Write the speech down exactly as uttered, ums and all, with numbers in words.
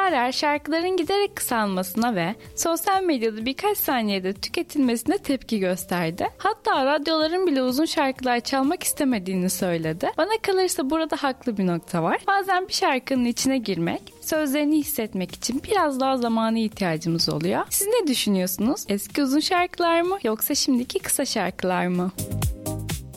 Şarer şarkıların giderek kısalmasına ve sosyal medyada birkaç saniyede tüketilmesine tepki gösterdi. Hatta radyoların bile uzun şarkılar çalmak istemediğini söyledi. Bana kalırsa burada haklı bir nokta var. Bazen bir şarkının içine girmek, sözlerini hissetmek için biraz daha zamana ihtiyacımız oluyor. Siz ne düşünüyorsunuz? Eski uzun şarkılar mı yoksa şimdiki kısa şarkılar mı?